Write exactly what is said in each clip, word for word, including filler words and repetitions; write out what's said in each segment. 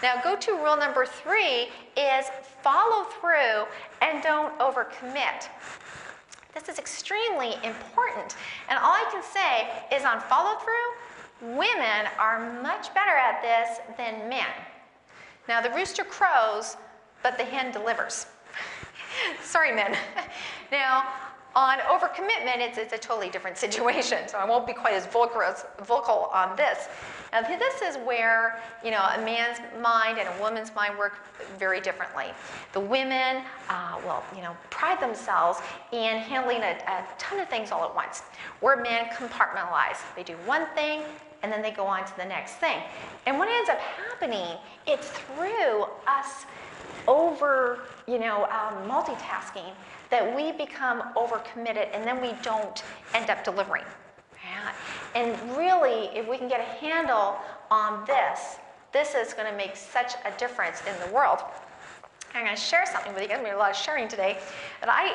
Now, go-to rule number three is follow through and don't overcommit. This is extremely important. And all I can say is on follow through, women are much better at this than men. Now, the rooster crows, but the hen delivers. Sorry, men. Now, on overcommitment, it's, it's a totally different situation, so I won't be quite as vocal, as vocal on this. Now, this is where, you know, a man's mind and a woman's mind work very differently. The women uh, will, you know, pride themselves in handling a, a ton of things all at once, where men compartmentalize. They do one thing, and then they go on to the next thing. And what ends up happening, it's through us over, you know, um, multitasking that we become overcommitted, and then we don't end up delivering. Yeah. And really, if we can get a handle on this, this is going to make such a difference in the world. I'm going to share something with you guys. I'm going to do a lot of sharing today. But I,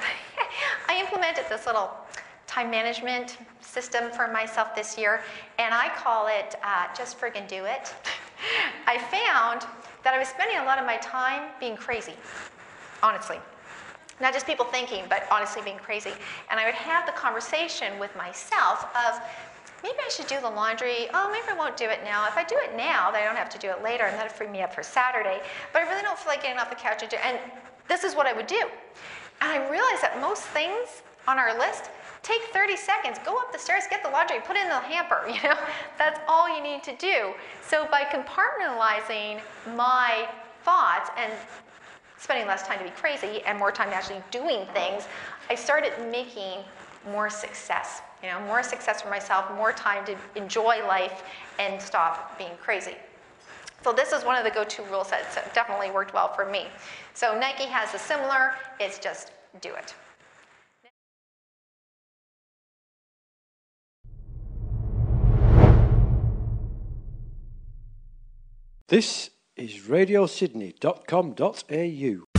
I implemented this little time management system for myself this year, and I call it uh, Just Friggin' Do It. I found that I was spending a lot of my time being crazy, honestly. Not just people thinking, but honestly being crazy. And I would have the conversation with myself of, maybe I should do the laundry. Oh, maybe I won't do it now. If I do it now, then I don't have to do it later, and that'll free me up for Saturday. But I really don't feel like getting off the couch and do it. And this is what I would do. And I realized that most things on our list take thirty seconds. Go up the stairs, get the laundry, put it in the hamper. You know, that's all you need to do. So by compartmentalizing my thoughts and spending less time to be crazy and more time actually doing things, I started making more success. You know, more success for myself, more time to enjoy life and stop being crazy. So this is one of the go-to rules that definitely worked well for me. So Nike has a similar, it's just do it. This is radio sydney dot com dot a u.